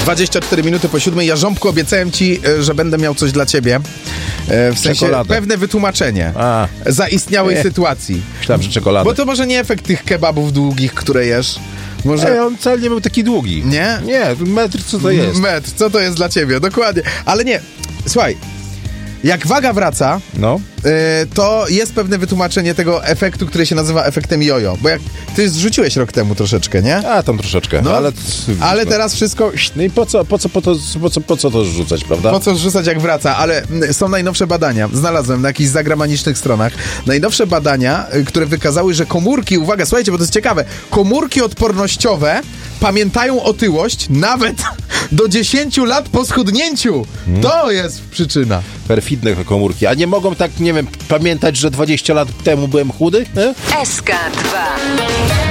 24 minuty po 7. Ja, Ząbku, obiecałem ci, że będę miał coś dla ciebie. W sensie Czekoladę. pewne wytłumaczenie A. zaistniałej sytuacji. Myślałem, że czekoladę. Bo to może nie efekt tych kebabów długich, które jesz. Może... on wcale nie był taki długi. Nie? Nie, metr co to jest? Metr, co to jest dla ciebie? Dokładnie. Ale nie, słuchaj, jak waga wraca, No. to jest pewne wytłumaczenie tego efektu, który się nazywa efektem jojo. Bo jak ty zrzuciłeś rok temu troszeczkę, nie? A, tam troszeczkę. No, ale... ale teraz wszystko... No i po co to rzucać, prawda? Po co zrzucać, jak wraca? Ale są najnowsze badania, znalazłem na jakichś zagranicznych stronach, najnowsze badania, które wykazały, że komórki, uwaga, słuchajcie, bo to jest ciekawe, komórki odpornościowe pamiętają otyłość nawet do 10 lat po schudnięciu. To jest przyczyna. Perfidne komórki. A nie mogą tak, nie wiem, pamiętać, że 20 lat temu byłem chudy? SK2